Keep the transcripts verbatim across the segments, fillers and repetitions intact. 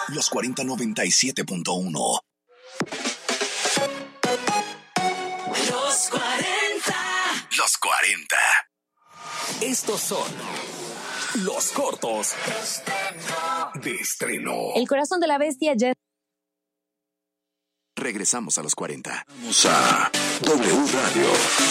Los cuarenta noventa y siete punto uno. Los cuarenta. Los cuarenta. Estos son los cortos de estreno. El corazón de la bestia ya... Regresamos a los cuarenta. Vamos a W Radio.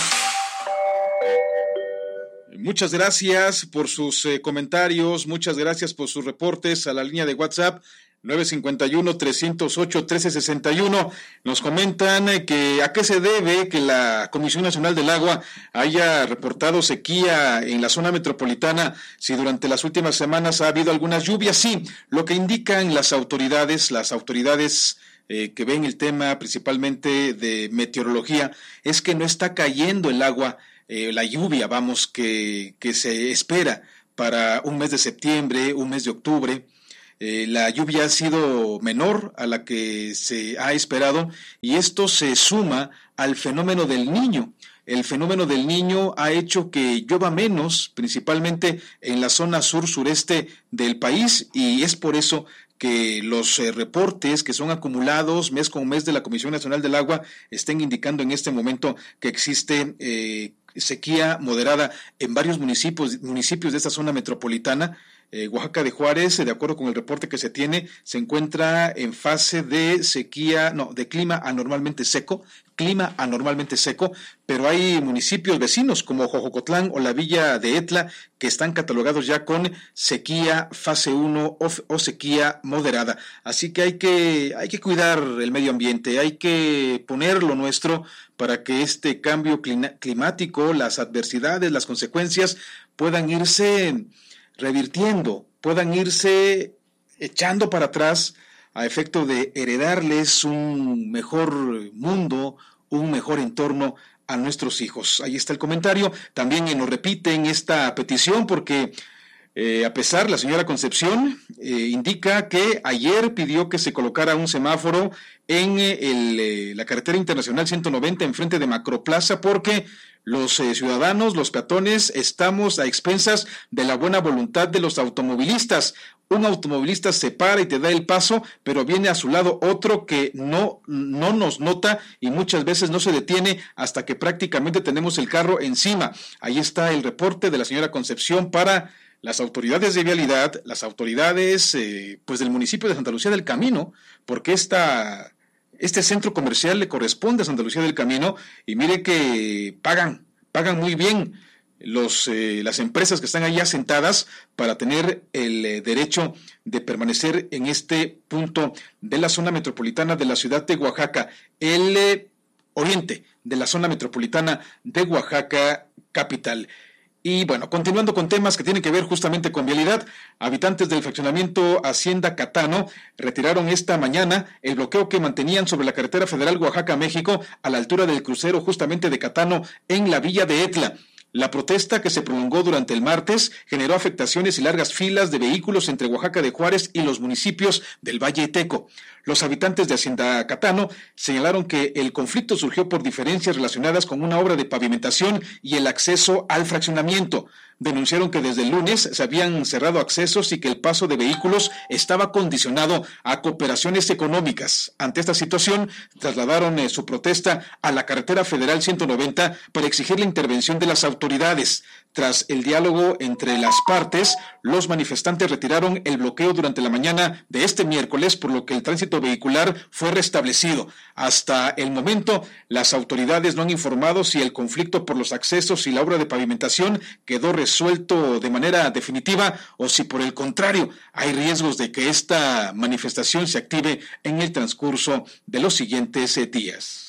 Muchas gracias por sus eh, comentarios, muchas gracias por sus reportes a la línea de WhatsApp nueve cinco uno, tres cero ocho, uno tres seis uno. Nos comentan eh, que a qué se debe que la Comisión Nacional del Agua haya reportado sequía en la zona metropolitana, si durante las últimas semanas ha habido algunas lluvias. Sí, lo que indican las autoridades, las autoridades eh, que ven el tema principalmente de meteorología, es que no está cayendo el agua, eh, la lluvia, vamos, que, que se espera para un mes de septiembre, un mes de octubre. Eh, la lluvia ha sido menor a la que se ha esperado y esto se suma al fenómeno del Niño. El fenómeno del Niño ha hecho que llueva menos, principalmente en la zona sur-sureste del país, y es por eso que los eh, reportes que son acumulados mes con mes de la Comisión Nacional del Agua estén indicando en este momento que existe eh, sequía moderada en varios municipios, municipios de esta zona metropolitana. Eh, Oaxaca de Juárez, de acuerdo con el reporte que se tiene, se encuentra en fase de sequía, no, de clima anormalmente seco, clima anormalmente seco, pero hay municipios vecinos como Jojocotlán o la Villa de Etla que están catalogados ya con sequía fase uno o, o sequía moderada. Así que hay que hay que cuidar el medio ambiente, hay que poner lo nuestro para que este cambio climático, las adversidades, las consecuencias puedan irse revirtiendo, puedan irse echando para atrás a efecto de heredarles un mejor mundo, un mejor entorno a nuestros hijos. Ahí está el comentario. También nos repiten esta petición porque eh, a pesar, la señora Concepción eh, indica que ayer pidió que se colocara un semáforo en el, eh, la carretera internacional ciento noventa enfrente de Macroplaza porque los eh, ciudadanos, los peatones, estamos a expensas de la buena voluntad de los automovilistas. Un automovilista se para y te da el paso, pero viene a su lado otro que no, no nos nota y muchas veces no se detiene hasta que prácticamente tenemos el carro encima. Ahí está el reporte de la señora Concepción para las autoridades de vialidad, las autoridades eh, pues del municipio de Santa Lucía del Camino, porque esta... Este centro comercial le corresponde a Santa Lucía del Camino y mire que pagan, pagan muy bien los, eh, las empresas que están ahí asentadas para tener el eh, derecho de permanecer en este punto de la zona metropolitana de la ciudad de Oaxaca, el eh, oriente de la zona metropolitana de Oaxaca capital. Y bueno, continuando con temas que tienen que ver justamente con vialidad, habitantes del fraccionamiento Hacienda Catano retiraron esta mañana el bloqueo que mantenían sobre la carretera federal Oaxaca-México a la altura del crucero justamente de Catano en la Villa de Etla. La protesta, que se prolongó durante el martes, generó afectaciones y largas filas de vehículos entre Oaxaca de Juárez y los municipios del Valle Teco. Los habitantes de Hacienda Catano señalaron que el conflicto surgió por diferencias relacionadas con una obra de pavimentación y el acceso al fraccionamiento. Denunciaron que desde el lunes se habían cerrado accesos y que el paso de vehículos estaba condicionado a cooperaciones económicas. Ante esta situación, trasladaron eh, su protesta a la carretera federal ciento noventa para exigir la intervención de las autoridades. Tras el diálogo entre las partes, los manifestantes retiraron el bloqueo durante la mañana de este miércoles, por lo que el tránsito vehicular fue restablecido. Hasta el momento, las autoridades no han informado si el conflicto por los accesos y la obra de pavimentación quedó resuelto de manera definitiva o si por el contrario hay riesgos de que esta manifestación se active en el transcurso de los siguientes eh, días.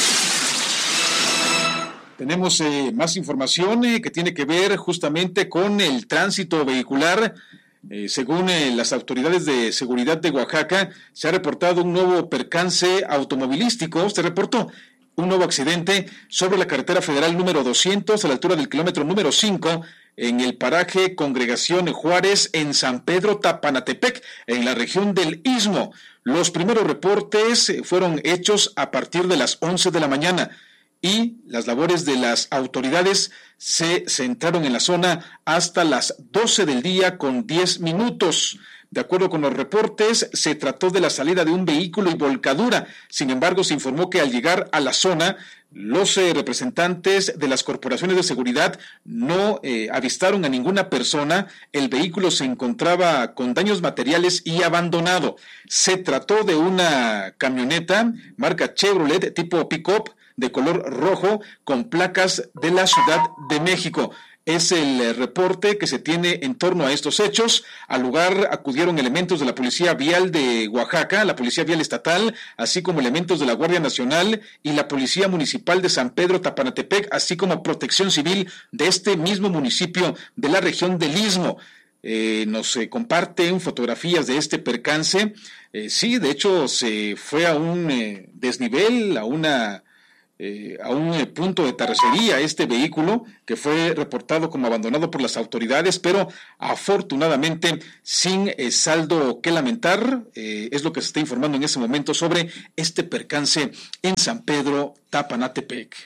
Tenemos eh, más información eh, que tiene que ver justamente con el tránsito vehicular. Eh, según eh, las autoridades de seguridad de Oaxaca, se ha reportado un nuevo percance automovilístico. Se reportó un nuevo accidente sobre la carretera federal número doscientos a la altura del kilómetro número cinco en el paraje Congregación Juárez en San Pedro Tapanatepec, en la región del Istmo. Los primeros reportes eh, fueron hechos a partir de las once de la mañana. Y las labores de las autoridades se centraron en la zona hasta las doce del día con diez minutos. De acuerdo con los reportes, se trató de la salida de un vehículo y volcadura. Sin embargo, se informó que al llegar a la zona, los eh, representantes de las corporaciones de seguridad no eh, avistaron a ninguna persona. El vehículo se encontraba con daños materiales y abandonado. Se trató de una camioneta marca Chevrolet tipo pick-up de color rojo con placas de la Ciudad de México. Es el reporte que se tiene en torno a estos hechos. Al lugar acudieron elementos de la Policía Vial de Oaxaca, la Policía Vial Estatal, así como elementos de la Guardia Nacional y la Policía Municipal de San Pedro Tapanatepec, así como Protección Civil de este mismo municipio de la región del Istmo. Eh, nos eh, comparten fotografías de este percance. Eh, sí, de hecho, se fue a un eh, desnivel, a una... Eh, a un eh, punto de terracería este vehículo que fue reportado como abandonado por las autoridades, pero afortunadamente sin eh, saldo que lamentar. Eh, es lo que se está informando en ese momento sobre este percance en San Pedro Tapanatepec.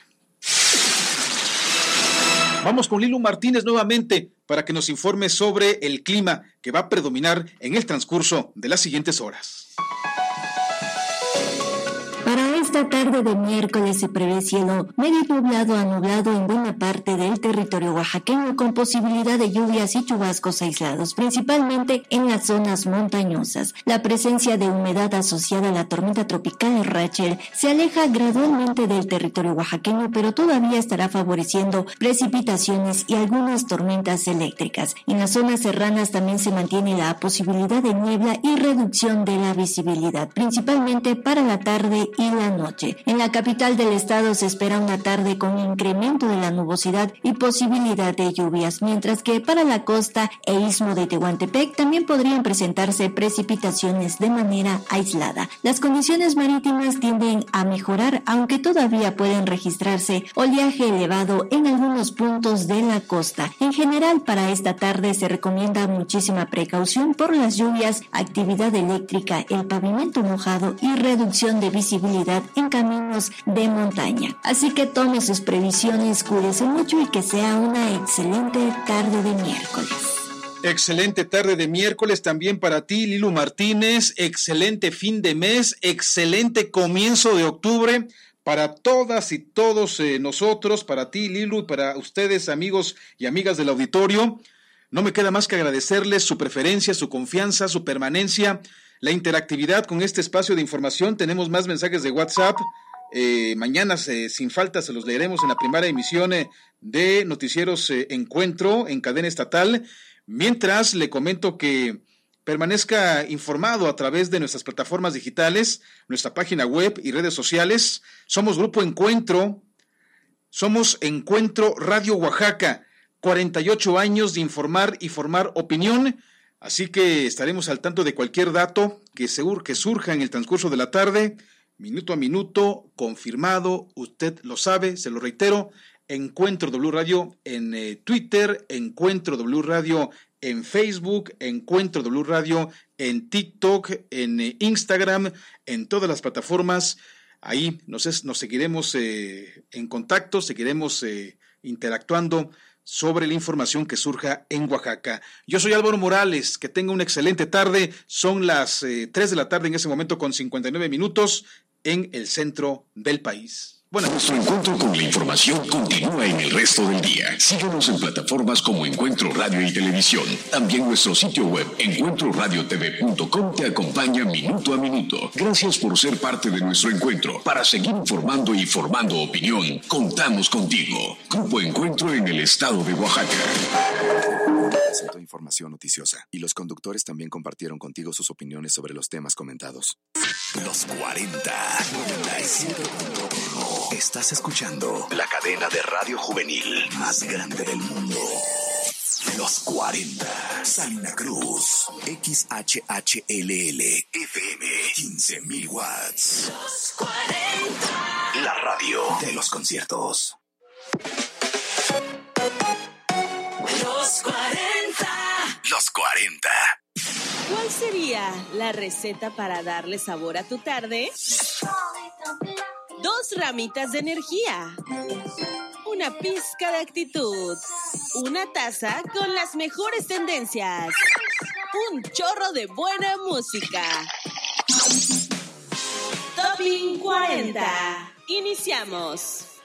Vamos con Lilu Martínez nuevamente para que nos informe sobre el clima que va a predominar en el transcurso de las siguientes horas. Para esta tarde de miércoles se prevé cielo medio nublado a nublado en buena parte del territorio oaxaqueño con posibilidad de lluvias y chubascos aislados, principalmente en las zonas montañosas. La presencia de humedad asociada a la tormenta tropical Rachel se aleja gradualmente del territorio oaxaqueño, pero todavía estará favoreciendo precipitaciones y algunas tormentas eléctricas. En las zonas serranas también se mantiene la posibilidad de niebla y reducción de la visibilidad, principalmente para la tarde y la noche. En la capital del estado se espera una tarde con incremento de la nubosidad y posibilidad de lluvias, mientras que para la costa e istmo de Tehuantepec también podrían presentarse precipitaciones de manera aislada. Las condiciones marítimas tienden a mejorar, aunque todavía pueden registrarse oleaje elevado en algunos puntos de la costa. En general, para esta tarde se recomienda muchísima precaución por las lluvias, actividad eléctrica, el pavimento mojado y reducción de visibilidad en caminos de montaña. Así que tome sus previsiones, cuídese mucho y que sea una excelente tarde de miércoles. Excelente tarde de miércoles también para ti, Lilu Martínez. Excelente fin de mes, excelente comienzo de octubre para todas y todos eh, nosotros, para ti, Lilu, y para ustedes, amigos y amigas del auditorio. No me queda más que agradecerles su preferencia, su confianza, su permanencia, la interactividad con este espacio de información. Tenemos más mensajes de WhatsApp. Eh, mañana, eh, sin falta, se los leeremos en la primera emisión eh, de Noticieros eh, Encuentro en cadena estatal. Mientras, le comento que permanezca informado a través de nuestras plataformas digitales, nuestra página web y redes sociales. Somos Grupo Encuentro, somos Encuentro Radio Oaxaca, cuarenta y ocho años de informar y formar opinión. Así que estaremos al tanto de cualquier dato que, seguro que surja en el transcurso de la tarde, minuto a minuto, confirmado, usted lo sabe, se lo reitero, Encuentro W Radio en eh, Twitter, Encuentro W Radio en Facebook, Encuentro W Radio en TikTok, en eh, Instagram, en todas las plataformas. Ahí nos, es, nos seguiremos eh, en contacto, seguiremos eh, interactuando sobre la información que surja en Oaxaca. Yo soy Álvaro Morales, que tenga una excelente tarde. Son las eh, tres de la tarde en ese momento con cincuenta y nueve minutos en el centro del país. Bueno, nuestro encuentro con la información continúa en el resto del día. Síguenos en plataformas como Encuentro Radio y Televisión. También nuestro sitio web encuentro radio t v punto com te acompaña minuto a minuto. Gracias por ser parte de nuestro encuentro. Para seguir informando y formando opinión, contamos contigo. Grupo Encuentro en el estado de Oaxaca. Presentó información noticiosa y los conductores también compartieron contigo sus opiniones sobre los temas comentados. Los cuarenta, noventa y siete punto uno. Estás escuchando la cadena de radio juvenil más grande del mundo. Los cuarenta. Salina Cruz. X H H L L. F M. quince mil watts. Los cuarenta. La radio de los conciertos. Los cuarenta. Los cuarenta. ¿Cuál sería la receta para darle sabor a tu tarde? Dos ramitas de energía, una pizca de actitud, una taza con las mejores tendencias. un chorro de buena música. Topping cuarenta. Iniciamos.